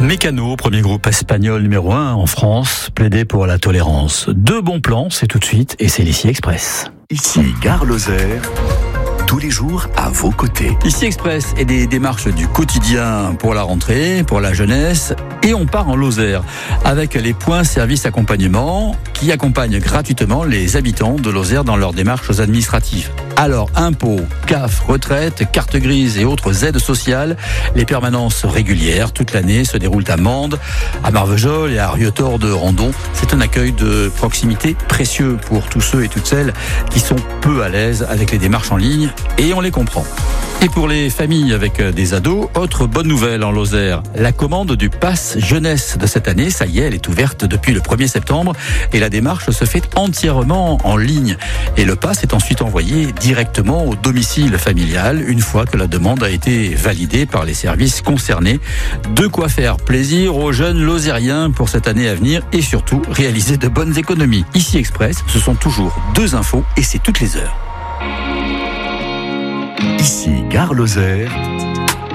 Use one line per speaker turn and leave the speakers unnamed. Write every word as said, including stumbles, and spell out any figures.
Mécano, premier groupe espagnol numéro un en France, plaidait pour la tolérance. Deux bons plans, c'est tout de suite, et c'est l'Ici Express.
Ici, Gare Lozère, tous les jours à vos côtés.
Ici Express et des démarches du quotidien pour la rentrée, pour la jeunesse, et on part en Lozère avec les points service accompagnement qui accompagnent gratuitement les habitants de Lozère dans leurs démarches administratives. Alors, impôts, C A F, retraite, carte grise et autres aides sociales, les permanences régulières toute l'année se déroulent à Mende, à Marvejols et à Rieutort de Randon. C'est un accueil de proximité précieux pour tous ceux et toutes celles qui sont peu à l'aise avec les démarches en ligne, et on les comprend. Et pour les familles avec des ados, autre bonne nouvelle en Lozère. La commande du Pass Jeunesse de cette année, ça y est, elle est ouverte depuis le premier septembre et la démarche se fait entièrement en ligne. Et le Pass est ensuite envoyé directement au domicile familial une fois que la demande a été validée par les services concernés. De quoi faire plaisir aux jeunes lozériens pour cette année à venir et surtout réaliser de bonnes économies. Ici Express, ce sont toujours deux infos et c'est toutes les heures.
Ici, Gare Lozère,